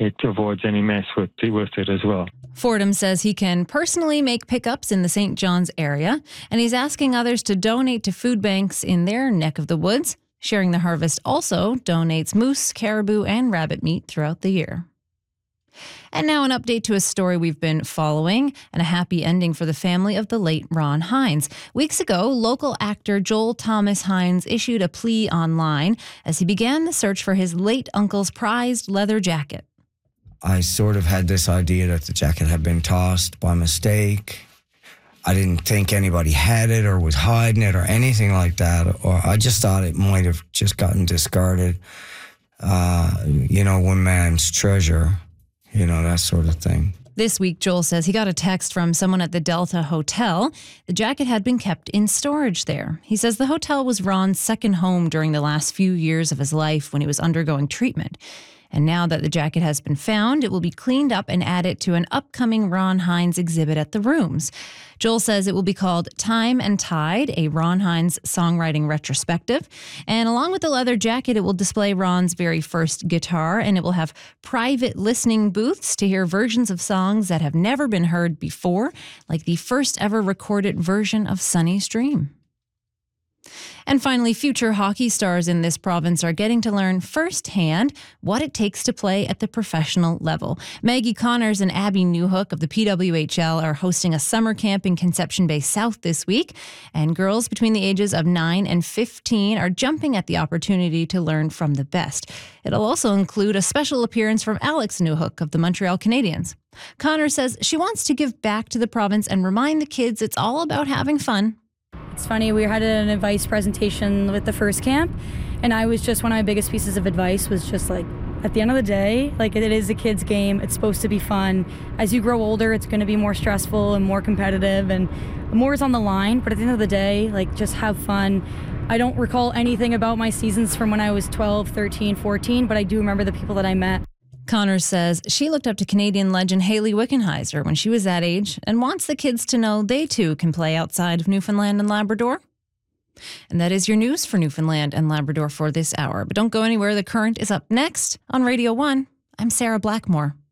it avoids any mess with it as well. Fordham says he can personally make pickups in the St. John's area, and he's asking others to donate to food banks in their neck of the woods. Sharing the Harvest also donates moose, caribou, and rabbit meat throughout the year. And now an update to a story we've been following and a happy ending for the family of the late Ron Hynes. Weeks ago, local actor Joel Thomas Hynes issued a plea online as he began the search for his late uncle's prized leather jacket. I sort of had this idea that the jacket had been tossed by mistake. I didn't think anybody had it or was hiding it or anything like that. Or I just thought it might have just gotten discarded. One man's treasure. That sort of thing. This week, Joel says he got a text from someone at the Delta Hotel. The jacket had been kept in storage there. He says the hotel was Ron's second home during the last few years of his life when he was undergoing treatment. And now that the jacket has been found, it will be cleaned up and added to an upcoming Ron Hynes exhibit at the Rooms. Joel says it will be called Time and Tide, a Ron Hynes songwriting retrospective. And along with the leather jacket, it will display Ron's very first guitar, and it will have private listening booths to hear versions of songs that have never been heard before, like the first ever recorded version of Sonny's Dream. And finally, future hockey stars in this province are getting to learn firsthand what it takes to play at the professional level. Maggie Connors and Abby Newhook of the PWHL are hosting a summer camp in Conception Bay South this week, and girls between the ages of 9 and 15 are jumping at the opportunity to learn from the best. It'll also include a special appearance from Alex Newhook of the Montreal Canadiens. Connors says she wants to give back to the province and remind the kids it's all about having fun. It's funny, we had an advice presentation with the first camp, and one of my biggest pieces of advice was just like, at the end of the day, like, it is a kid's game. It's supposed to be fun. As you grow older, it's going to be more stressful and more competitive, and more is on the line. But at the end of the day, like, just have fun. I don't recall anything about my seasons from when I was 12, 13, 14, but I do remember the people that I met. Connors says she looked up to Canadian legend Hayley Wickenheiser when she was that age and wants the kids to know they too can play outside of Newfoundland and Labrador. And that is your news for Newfoundland and Labrador for this hour. But don't go anywhere. The Current is up next on Radio 1. I'm Sarah Blackmore.